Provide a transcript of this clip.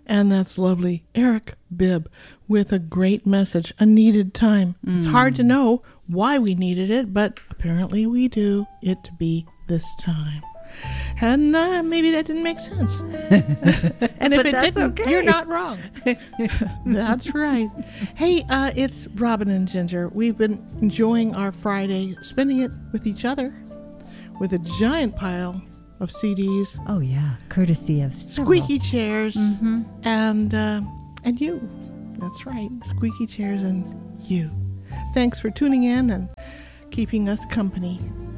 And that's lovely Eric Bibb with a great message, a needed time. It's hard to know why we needed it, but apparently we do it to be this time. And maybe that didn't make sense. And if it didn't, okay. You're not wrong. That's right. Hey, it's Robin and Ginger. We've been enjoying our Friday, spending it with each other, with a giant pile of CDs. Oh, yeah. Courtesy of Squeaky Chairs and you. That's right. Squeaky Chairs and you. Thanks for tuning in and keeping us company.